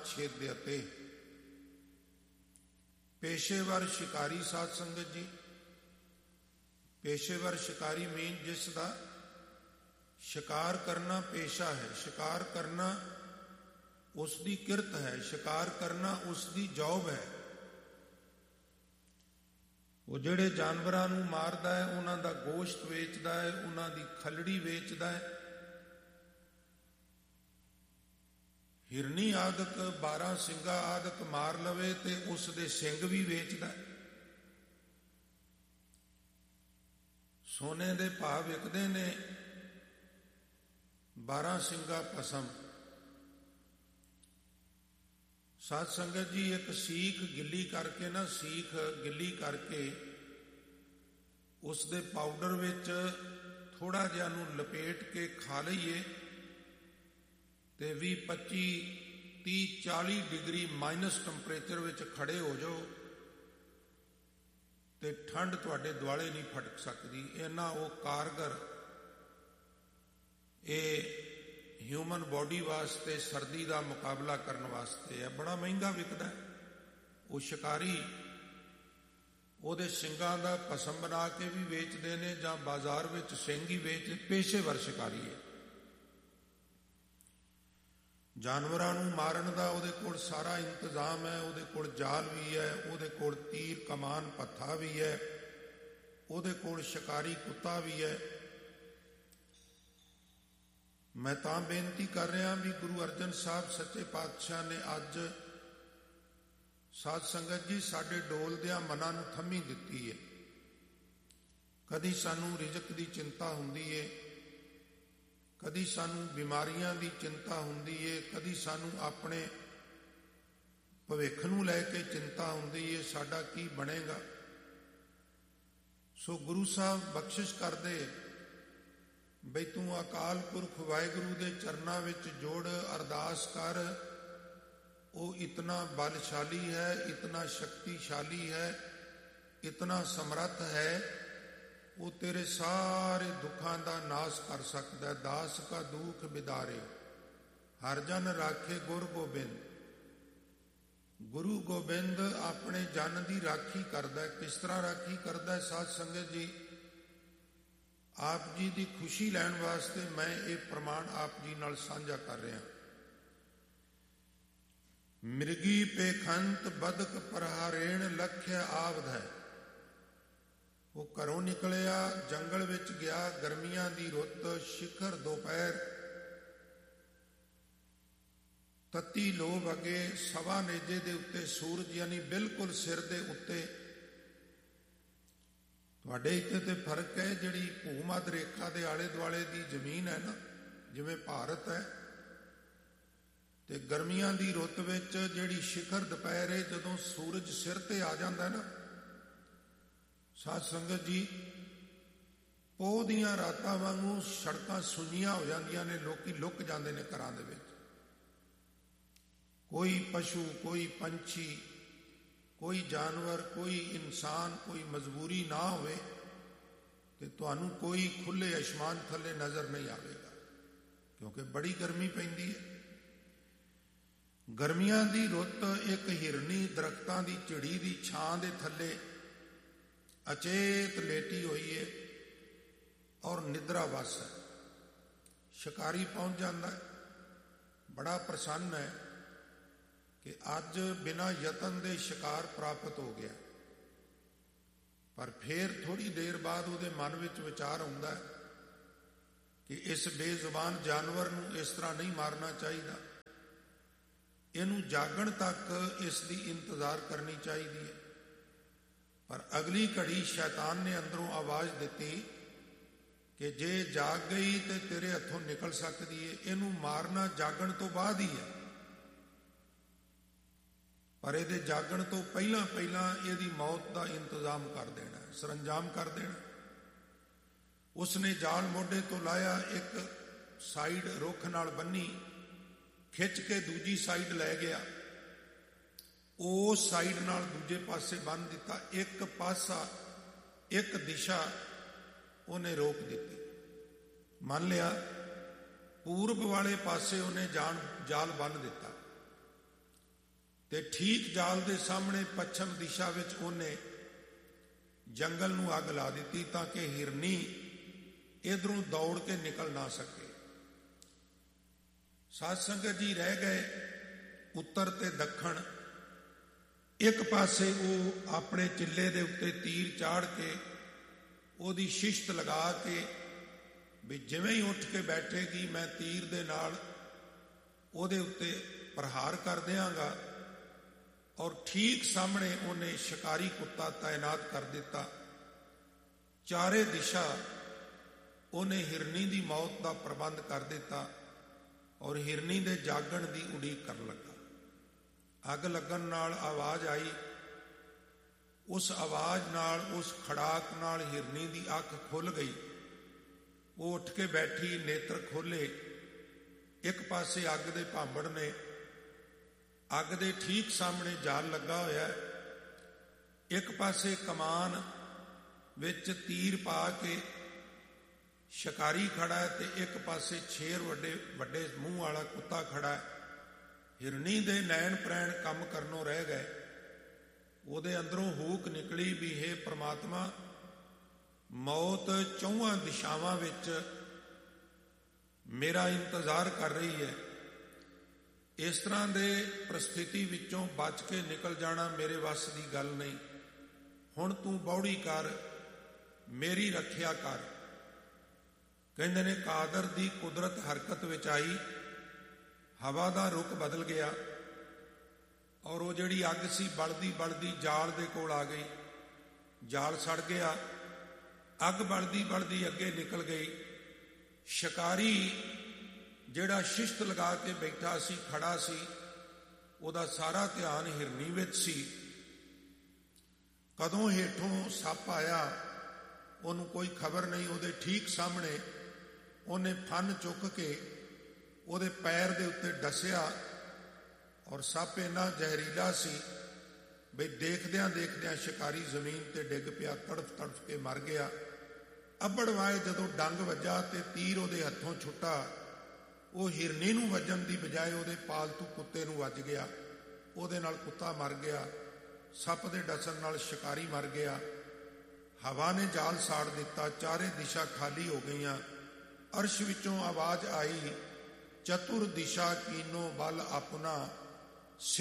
ਛੇਦਿਅਤੇ। ਪੇਸ਼ੇਵਰ ਸ਼ਿਕਾਰੀ ਸਾਧ ਸੰਗਤ ਜੀ, ਪੇਸ਼ੇਵਰ ਸ਼ਿਕਾਰੀ ਮੀਨ ਜਿਸ ਦਾ ਸ਼ਿਕਾਰ ਕਰਨਾ ਪੇਸ਼ਾ ਹੈ, ਸ਼ਿਕਾਰ ਕਰਨਾ ਉਸ ਦੀ ਕਿਰਤ ਹੈ, ਸ਼ਿਕਾਰ ਕਰਨਾ ਉਸ ਦੀ ਜੌਬ ਹੈ। ਉਹ ਜਿਹੜੇ ਜਾਨਵਰਾਂ ਨੂੰ ਮਾਰਦਾ ਹੈ, ਉਹਨਾਂ ਦਾ ਗੋਸ਼ਤ ਵੇਚਦਾ ਹੈ, ਉਹਨਾਂ ਦੀ ਖੱਲੜੀ ਵੇਚਦਾ ਹੈ। ਹਿਰਨੀ ਆਦਿਕ 12 ਸਿੰਘਾ ਆਦਿਕ ਮਾਰ ਲਵੇ ਤੇ ਉਸ ਦੇ ਸਿੰਘ ਵੀ ਵੇਚਦਾ ਹੈ। ਸੋਨੇ ਦੇ ਭਾਅ ਵਿਕਦੇ ਨੇ 12 ਸਿੰਘਾ ਭਸਮ। ਸਾਧ ਸੰਗਤ ਜੀ, ਇੱਕ ਸੀਖ ਗਿੱਲੀ ਕਰਕੇ ਨਾ, ਸੀਖ ਗਿੱਲੀ ਕਰਕੇ ਉਸ ਦੇ ਪਾਊਡਰ ਵਿੱਚ ਥੋੜਾ ਜਿਹਾ ਨੂੰ ਲਪੇਟ ਕੇ ਖਾ ਲਈਏ ਤੇ 20, 25, 30, 40 ਡਿਗਰੀ ਮਾਈਨਸ ਟੈਂਪਰੇਚਰ ਵਿੱਚ ਖੜੇ ਹੋ ਜਾਓ ਤੇ ਠੰਡ ਤੁਹਾਡੇ ਦੁਆਲੇ ਨਹੀਂ ਫਟਕ ਸਕਦੀ। ਇੰਨਾ ਉਹ ਕਾਰਗਰ ਇਹ ਹਿਊਮਨ ਬੋਡੀ ਵਾਸਤੇ ਸਰਦੀ ਦਾ ਮੁਕਾਬਲਾ ਕਰਨ ਵਾਸਤੇ ਹੈ। ਬੜਾ ਮਹਿੰਗਾ ਵਿਕਦਾ ਹੈ। ਉਹ ਸ਼ਿਕਾਰੀ ਉਹਦੇ ਸਿੰਘਾਂ ਦਾ ਭਸਮ ਬਣਾ ਕੇ ਵੀ ਵੇਚਦੇ ਨੇ ਜਾਂ ਬਾਜ਼ਾਰ ਵਿੱਚ ਸਿੰਘ ਹੀ ਵੇਚ। ਪੇਸ਼ੇਵਰ ਸ਼ਿਕਾਰੀ ਹੈ। ਜਾਨਵਰਾਂ ਨੂੰ ਮਾਰਨ ਦਾ ਉਹਦੇ ਕੋਲ ਸਾਰਾ ਇੰਤਜ਼ਾਮ ਹੈ। ਉਹਦੇ ਕੋਲ ਜਾਲ ਵੀ ਹੈ, ਉਹਦੇ ਕੋਲ ਤੀਰ ਕਮਾਨ ਪੱਥਾ ਵੀ ਹੈ, ਉਹਦੇ ਕੋਲ ਸ਼ਿਕਾਰੀ ਕੁੱਤਾ ਵੀ ਹੈ। ਮੈਂ ਤਾਂ ਬੇਨਤੀ ਕਰ ਰਿਹਾ ਵੀ ਗੁਰੂ ਅਰਜਨ ਸਾਹਿਬ ਸੱਚੇ ਪਾਤਸ਼ਾਹ ਨੇ ਅੱਜ ਸਾਧ ਸੰਗਤ ਜੀ ਸਾਡੇ ਡੋਲਦਿਆਂ ਮਨਾਂ ਨੂੰ ਥੰਮੀ ਦਿੱਤੀ ਹੈ। ਕਦੀ ਸਾਨੂੰ ਰਿਜ਼ਕ ਦੀ ਚਿੰਤਾ ਹੁੰਦੀ ਹੈ, ਕਦੀ ਸਾਨੂੰ ਬਿਮਾਰੀਆਂ ਦੀ ਚਿੰਤਾ ਹੁੰਦੀ ਹੈ, ਕਦੀ ਸਾਨੂੰ ਆਪਣੇ ਭਵਿੱਖ ਨੂੰ ਲੈ ਕੇ ਚਿੰਤਾ ਹੁੰਦੀ ਹੈ, ਸਾਡਾ ਕੀ ਬਣੇਗਾ। ਸੋ ਗੁਰੂ ਸਾਹਿਬ ਬਖਸ਼ਿਸ਼ ਕਰਦੇ ਬਈ ਤੂੰ ਅਕਾਲ ਪੁਰਖ ਵਾਹਿਗੁਰੂ ਦੇ ਚਰਨਾਂ ਵਿੱਚ ਜੋੜ, ਅਰਦਾਸ ਕਰ। ਉਹ ਇਤਨਾ ਬਲਸ਼ਾਲੀ ਹੈ, ਇਤਨਾ ਸ਼ਕਤੀਸ਼ਾਲੀ ਹੈ, ਇਤਨਾ ਸਮਰੱਥ ਹੈ, ਉਹ ਤੇਰੇ ਸਾਰੇ ਦੁੱਖਾਂ ਦਾ ਨਾਸ਼ ਕਰ ਸਕਦਾ ਹੈ। ਦਾਸ ਕਾ ਦੁੱਖ ਬਿਦਾਰੇ, ਹਰ ਜਨ ਰਾਖੇ ਗੁਰ ਗੋਬਿੰਦ। ਗੁਰੂ ਗੋਬਿੰਦ ਆਪਣੇ ਜਨ ਦੀ ਰਾਖੀ ਕਰਦਾ ਹੈ। ਕਿਸ ਤਰ੍ਹਾਂ ਰਾਖੀ ਕਰਦਾ ਹੈ ਸਾਧ ਸੰਗਤ ਜੀ? ਆਪ ਜੀ ਦੀ ਖੁਸ਼ੀ ਲੈਣ ਵਾਸਤੇ ਮੈਂ ਇਹ ਪ੍ਰਮਾਣ ਆਪ ਜੀ ਨਾਲ ਸਾਂਝਾ ਕਰ ਰਿਹਾ। ਮਿਰਗੀ ਪੇਖੰਤ ਬਦਕ ਪ੍ਰਹਾਰੇਣ ਲਖਿਆ ਆਵਧ ਹੈ। ਉਹ ਘਰੋਂ ਨਿਕਲਿਆ, ਜੰਗਲ ਵਿੱਚ ਗਿਆ, ਗਰਮੀਆਂ ਦੀ ਰੁੱਤ, ਸ਼ਿਖਰ ਦੁਪਹਿਰ, ਤੱਤੀ ਲੋਭ ਅੱਗੇ, ਸਵਾ ਨੇਜੇ ਦੇ ਉੱਤੇ ਸੂਰਜ ਯਾਨੀ ਬਿਲਕੁਲ ਸਿਰ ਦੇ ਉੱਤੇ। ਤੁਹਾਡੇ ਇੱਥੇ ਤੇ ਫਰਕ ਹੈ, ਜਿਹੜੀ ਭੂ-ਮੱਧ ਰੇਖਾ ਦੇ ਆਲੇ ਦੁਆਲੇ ਦੀ ਜ਼ਮੀਨ ਹੈ ਨਾ, ਜਿਵੇਂ ਭਾਰਤ ਹੈ, ਤੇ ਗਰਮੀਆਂ ਦੀ ਰੁੱਤ ਵਿੱਚ ਜਿਹੜੀ ਸ਼ਿਖਰ ਦੁਪਹਿਰ ਹੈ, ਜਦੋਂ ਸੂਰਜ ਸਿਰ ਤੇ ਆ ਜਾਂਦਾ ਨਾ ਸਾਧ ਸੰਗਤ ਜੀ, ਪੋਹ ਦੀਆਂ ਰਾਤਾਂ ਵਾਂਗੂ ਸੜਕਾਂ ਸੁੰਨੀਆਂ ਹੋ ਜਾਂਦੀਆਂ ਨੇ, ਲੋਕੀ ਲੁੱਕ ਜਾਂਦੇ ਨੇ ਘਰਾਂ ਦੇ ਵਿੱਚ। ਕੋਈ ਪਸ਼ੂ, ਕੋਈ ਪੰਛੀ, ਕੋਈ ਜਾਨਵਰ, ਕੋਈ ਇਨਸਾਨ, ਕੋਈ ਮਜਬੂਰੀ ਨਾ ਹੋਵੇ ਤੇ ਤੁਹਾਨੂੰ ਕੋਈ ਖੁੱਲੇ ਅਸਮਾਨ ਥੱਲੇ ਨਜ਼ਰ ਨਹੀਂ ਆਵੇਗਾ, ਕਿਉਂਕਿ ਬੜੀ ਗਰਮੀ ਪੈਂਦੀ ਹੈ। ਗਰਮੀਆਂ ਦੀ ਰੁੱਤ ਇੱਕ ਹਿਰਨੀ ਦਰਖਤਾਂ ਦੀ ਝੜੀ ਦੀ ਛਾਂ ਦੇ ਥੱਲੇ ਅਚੇਤ ਲੇਟੀ ਹੋਈ ਹੈ ਔਰ ਨਿਦਰਾ ਵਸ ਹੈ। ਸ਼ਿਕਾਰੀ ਪਹੁੰਚ ਜਾਂਦਾ ਹੈ, ਬੜਾ ਪ੍ਰਸੰਨ ਹੈ ਕਿ ਅੱਜ ਬਿਨਾਂ ਯਤਨ ਦੇ ਸ਼ਿਕਾਰ ਪ੍ਰਾਪਤ ਹੋ ਗਿਆ। ਪਰ ਫਿਰ ਥੋੜੀ ਦੇਰ ਬਾਅਦ ਉਹਦੇ ਮਨ ਵਿੱਚ ਵਿਚਾਰ ਆਉਂਦਾ ਹੈ ਕਿ ਇਸ ਬੇਜ਼ੁਬਾਨ ਜਾਨਵਰ ਨੂੰ ਇਸ ਤਰ੍ਹਾਂ ਨਹੀਂ ਮਾਰਨਾ ਚਾਹੀਦਾ, ਇਹਨੂੰ ਜਾਗਣ ਤੱਕ ਇਸ ਦੀ ਇੰਤਜ਼ਾਰ ਕਰਨੀ ਚਾਹੀਦੀ ਹੈ। ਪਰ ਅਗਲੀ ਘੜੀ ਸ਼ੈਤਾਨ ਨੇ ਅੰਦਰੋਂ ਆਵਾਜ਼ ਦਿੱਤੀ ਕਿ ਜੇ ਜਾਗ ਗਈ ਤੇ ਤੇਰੇ ਹੱਥੋਂ ਨਿਕਲ ਸਕਦੀ ਹੈ, ਇਹਨੂੰ ਮਾਰਨਾ ਜਾਗਣ ਤੋਂ ਬਾਅਦ ਹੀ ਹੈ। ਪਰ ਇਹਦੇ ਜਾਗਣ ਤੋਂ ਪਹਿਲਾਂ ਇਹਦੀ ਮੌਤ ਦਾ ਇੰਤਜ਼ਾਮ ਕਰ ਦੇਣਾ, ਸਰੰਜਾਮ ਕਰ ਦੇਣਾ। ਉਸਨੇ ਜਾਲ ਮੋਢੇ ਤੋਂ ਲਾਇਆ, ਇੱਕ ਸਾਈਡ ਰੁੱਖ ਨਾਲ ਬੰਨੀ, ਖਿੱਚ ਕੇ ਦੂਜੀ ਸਾਈਡ ਲੈ ਗਿਆ, ਉਸ ਸਾਈਡ ਨਾਲ ਦੂਜੇ ਪਾਸੇ ਬੰਨ੍ਹ ਦਿੱਤਾ। ਇੱਕ ਪਾਸਾ, ਇੱਕ ਦਿਸ਼ਾ ਉਹਨੇ ਰੋਕ ਦਿੱਤੀ। ਮੰਨ ਲਿਆ ਪੂਰਬ ਵਾਲੇ ਪਾਸੇ ਉਹਨੇ ਜਾਲ ਬੰਨ੍ਹ ਦਿੱਤਾ, ਤੇ ਠੀਕ ਜਾਲ ਦੇ ਸਾਹਮਣੇ ਪੱਛਮ ਦਿਸ਼ਾ ਵਿੱਚ ਉਹਨੇ ਜੰਗਲ ਨੂੰ ਅੱਗ ਲਾ ਦਿੱਤੀ ਤਾਂ ਕਿ ਹਿਰਨੀ ਇਧਰੋਂ ਦੌੜ ਕੇ ਨਿਕਲ ਨਾ ਸਕੇ। ਸਾਧ ਸੰਗਤ ਜੀ ਰਹਿ ਗਏ ਉੱਤਰ ਤੇ ਦੱਖਣ। ਇੱਕ ਪਾਸੇ ਉਹ ਆਪਣੇ ਚਿੱਲੇ ਦੇ ਉੱਤੇ ਤੀਰ ਚਾੜ ਕੇ ਉਹਦੀ ਸ਼ਿਸ਼ਤ ਲਗਾ ਕੇ ਵੀ ਜਿਵੇਂ ਹੀ ਉੱਠ ਕੇ ਬੈਠੇਗੀ ਮੈਂ ਤੀਰ ਦੇ ਨਾਲ ਉਹਦੇ ਉੱਤੇ ਪ੍ਰਹਾਰ ਕਰ ਦਿਆਂਗਾ। ਔਰ ਠੀਕ ਸਾਹਮਣੇ ਉਹਨੇ ਸ਼ਿਕਾਰੀ ਕੁੱਤਾ ਤਾਇਨਾਤ ਕਰ ਦਿੱਤਾ। ਚਾਰੇ ਦਿਸ਼ਾ ਉਹਨੇ ਹਿਰਨੀ ਦੀ ਮੌਤ ਦਾ ਪ੍ਰਬੰਧ ਕਰ ਦਿੱਤਾ ਔਰ ਹਿਰਨੀ ਦੇ ਜਾਗਣ ਦੀ ਉਡੀਕ ਕਰਨ ਲੱਗਾ। ਅੱਗ ਲੱਗਣ ਨਾਲ ਆਵਾਜ਼ ਆਈ। ਉਸ ਆਵਾਜ਼ ਨਾਲ, ਉਸ ਖੜਾਕ ਨਾਲ ਹਿਰਨੀ ਦੀ ਅੱਖ ਖੁੱਲ ਗਈ। ਉਹ ਉੱਠ ਕੇ ਬੈਠੀ, ਨੇਤਰ ਖੋਲੇ। ਇੱਕ ਪਾਸੇ ਅੱਗ ਦੇ ਭਾਂਬੜ ਨੇ, ਅੱਗ ਦੇ ਠੀਕ ਸਾਹਮਣੇ ਜਾਲ ਲੱਗਾ ਹੋਇਆ, ਇੱਕ ਪਾਸੇ ਕਮਾਨ ਵਿੱਚ ਤੀਰ ਪਾ ਕੇ ਸ਼ਿਕਾਰੀ ਖੜਾ ਹੈ ਤੇ ਇੱਕ ਪਾਸੇ ਸ਼ੇਰ ਵੱਡੇ ਮੂੰਹ ਵਾਲਾ ਕੁੱਤਾ ਖੜਾ ਹੈ। ਹਿਰਨੀ ਦੇ ਨੈਣ ਪ੍ਰੈਣ ਕੰਮ ਕਰਨੋਂ ਰਹਿ ਗਏ। ਉਹਦੇ ਅੰਦਰੋਂ ਹੂਕ ਨਿਕਲੀ ਵੀ ਹੇ ਪ੍ਰਮਾਤਮਾ, ਮੌਤ ਚੌਹਾਂ ਦਿਸ਼ਾਵਾਂ ਵਿੱਚ ਮੇਰਾ ਇੰਤਜ਼ਾਰ ਕਰ ਰਹੀ ਹੈ। ਇਸ ਤਰ੍ਹਾਂ ਦੇ ਪ੍ਰਸਥਿਤੀ ਵਿੱਚੋਂ ਬਚ ਕੇ ਨਿਕਲ ਜਾਣਾ ਮੇਰੇ ਵੱਸ ਦੀ ਗੱਲ ਨਹੀਂ। ਹੁਣ ਤੂੰ ਬੌੜੀ ਕਰ, ਮੇਰੀ ਰੱਖਿਆ ਕਰ। ਕਹਿੰਦੇ ਨੇ ਕਾਦਰ ਦੀ ਕੁਦਰਤ ਹਰਕਤ ਵਿੱਚ ਆਈ। ਹਵਾ ਦਾ ਰੁਖ ਬਦਲ ਗਿਆ ਔਰ ਉਹ ਜਿਹੜੀ ਅੱਗ ਸੀ ਬਲਦੀ ਬਲਦੀ ਜਾਲ ਦੇ ਕੋਲ ਆ ਗਈ। ਜਾਲ ਸੜ ਗਿਆ। ਅੱਗ ਬਲਦੀ ਬਲਦੀ ਅੱਗੇ ਨਿਕਲ ਗਈ। ਸ਼ਿਕਾਰੀ ਜਿਹੜਾ ਸ਼ਿਸ਼ਤ ਲਗਾ ਕੇ ਬੈਠਾ ਸੀ, ਖੜਾ ਸੀ, ਉਹਦਾ ਸਾਰਾ ਧਿਆਨ ਹਿਰਨੀ ਵਿੱਚ ਸੀ। ਕਦੋਂ ਹੇਠੋਂ ਸੱਪ ਆਇਆ ਉਹਨੂੰ ਕੋਈ ਖਬਰ ਨਹੀਂ। ਉਹਦੇ ਠੀਕ ਸਾਹਮਣੇ ਉਹਨੇ ਫਨ ਚੁੱਕ ਕੇ ਉਹਦੇ ਪੈਰ ਦੇ ਉੱਤੇ ਡਸਿਆ ਔਰ ਸੱਪ ਇੰਨਾ ਜ਼ਹਿਰੀਲਾ ਸੀ ਵੀ ਦੇਖਦਿਆਂ ਦੇਖਦਿਆਂ ਸ਼ਿਕਾਰੀ ਜ਼ਮੀਨ ਤੇ ਡਿੱਗ ਪਿਆ, ਤੜਫ ਤੜਫ ਕੇ ਮਰ ਗਿਆ। ਅੱਬੜ ਵਾਏ ਜਦੋਂ ਡੰਗ ਵੱਜਾ ਤੇ ਤੀਰ ਉਹਦੇ ਹੱਥੋਂ ਛੁੱਟਾ, ਉਹ ਹਿਰਨੀ ਨੂੰ ਵੱਜਣ ਦੀ ਬਜਾਏ ਉਹਦੇ ਪਾਲਤੂ ਕੁੱਤੇ ਨੂੰ ਵੱਜ ਗਿਆ। ਉਹਦੇ ਨਾਲ ਕੁੱਤਾ ਮਰ ਗਿਆ। ਸੱਪ ਦੇ ਡਸਣ ਨਾਲ ਸ਼ਿਕਾਰੀ ਮਰ ਗਿਆ। ਹਵਾ ਨੇ ਜਾਲ ਸਾੜ ਦਿੱਤਾ। ਚਾਰੇ ਦਿਸ਼ਾ ਖਾਲੀ ਹੋ ਗਈਆਂ। ਅਰਸ਼ ਵਿੱਚੋਂ ਆਵਾਜ਼ ਆਈ, ਚਤੁਰ ਦਿਸ਼ਾ ਕੀਨੋ ਬਲ ਆਪਣਾ,